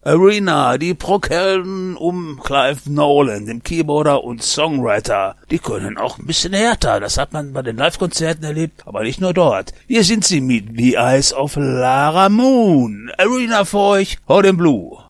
Arena, die Proc-Helden um Clive Nolan, dem Keyboarder und Songwriter. Die können auch ein bisschen härter, das hat man bei den Live-Konzerten erlebt, aber nicht nur dort. Hier sind sie mit The Eyes of Lara Moon. Arena für euch, Hot in Blue.